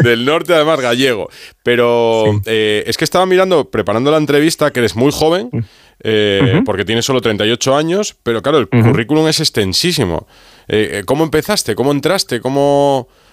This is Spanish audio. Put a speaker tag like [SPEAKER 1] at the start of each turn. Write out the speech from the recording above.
[SPEAKER 1] Del norte, además, gallego. Pero
[SPEAKER 2] Sí.
[SPEAKER 1] es que estaba mirando, preparando la entrevista, que eres muy joven, porque tienes solo 38 años, pero claro, el currículum es extensísimo. ¿Cómo empezaste? ¿Cómo entraste?